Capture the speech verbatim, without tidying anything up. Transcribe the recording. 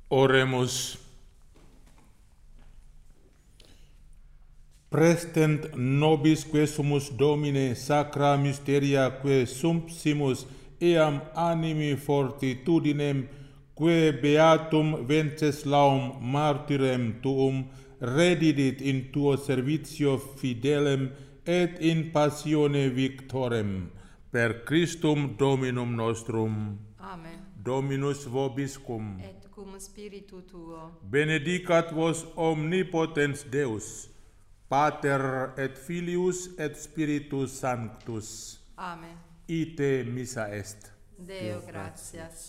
Oremus. Prestent nobis que sumus Domine sacra mysteria que sumpsimus eam animi fortitudinem que beatum Wenceslaum martyrem tuum redidit in tuo servitio fidelem et in passione victorem per Christum Dominum nostrum. Amen. Dominus vobiscum. Et cum spiritu tuo. Benedicat vos omnipotens Deus, Pater et Filius et Spiritus Sanctus. Amen. Ite missa est. Deo gratias.